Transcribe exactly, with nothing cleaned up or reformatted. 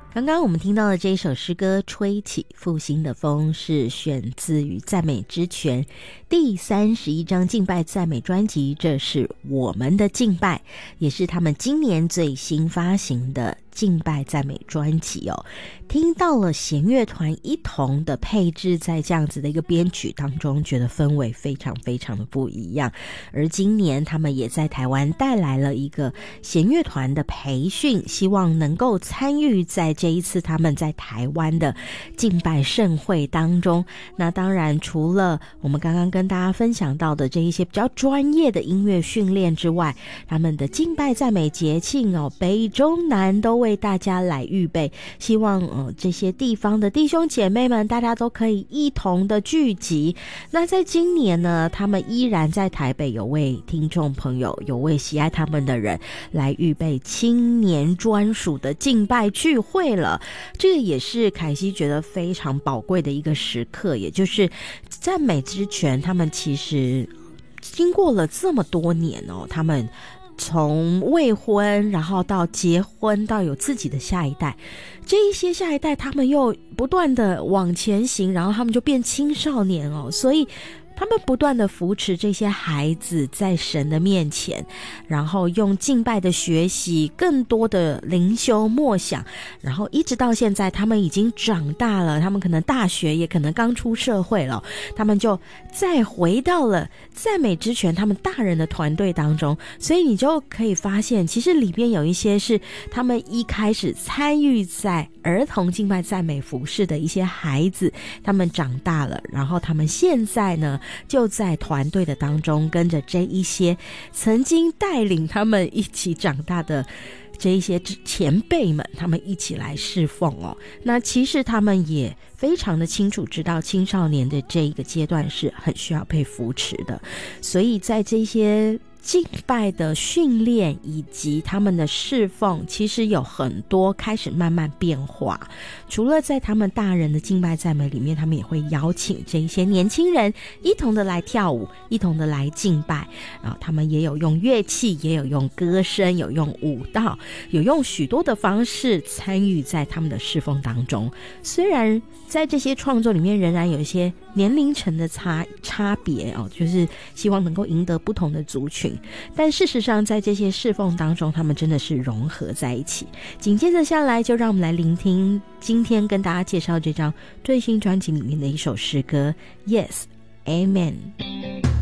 刚刚我们听到的这一首诗歌《吹起复兴的风》是选自于赞美之泉第三十一张敬拜赞美专辑，这是我们的敬拜，也是他们今年最新发行的敬拜赞美专辑哦。听到了弦乐团一同的配置在这样子的一个编曲当中，觉得氛围非常非常的不一样。而今年他们也在台湾带来了一个弦乐团的培训，希望能够参与在这一次他们在台湾的敬拜盛会当中。那当然除了我们刚刚跟大家分享到的这一些比较专业的音乐训练之外，他们的敬拜赞美节庆哦，北中南都为大家来预备，希望呃这些地方的弟兄姐妹们大家都可以一同的聚集。那在今年呢，他们依然在台北有为听众朋友，有为喜爱他们的人来预备青年专属的敬拜聚会了。这个也是凯西觉得非常宝贵的一个时刻，也就是赞美之泉他们其实经过了这么多年哦，他们从未婚然后到结婚到有自己的下一代，这一些下一代他们又不断的往前行，然后他们就变青少年哦，所以他们不断的扶持这些孩子在神的面前，然后用敬拜的学习更多的灵修默想，然后一直到现在他们已经长大了，他们可能大学也可能刚出社会了，他们就再回到了赞美之泉他们大人的团队当中。所以你就可以发现其实里边有一些是他们一开始参与在儿童敬拜赞美服事的一些孩子，他们长大了，然后他们现在呢就在团队的当中跟着这一些曾经带领他们一起长大的这一些前辈们，他们一起来侍奉哦。那其实他们也非常的清楚知道青少年的这一个阶段是很需要被扶持的，所以在这些敬拜的训练以及他们的侍奉其实有很多开始慢慢变化。除了在他们大人的敬拜赞美里面，他们也会邀请这一些年轻人一同的来跳舞，一同的来敬拜，然后他们也有用乐器，也有用歌声，有用舞蹈，有用许多的方式参与在他们的侍奉当中。虽然在这些创作里面仍然有一些年龄层的差差别哦，就是希望能够赢得不同的族群，但事实上在这些侍奉当中他们真的是融合在一起。紧接着下来就让我们来聆听今天跟大家介绍这张最新专辑里面的一首诗歌 Yes Amen。